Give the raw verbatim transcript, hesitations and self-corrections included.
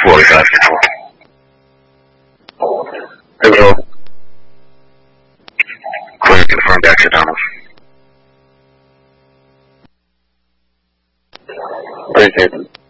forty-five control. Hello. Clear, confirmed accidental. Appreciate it.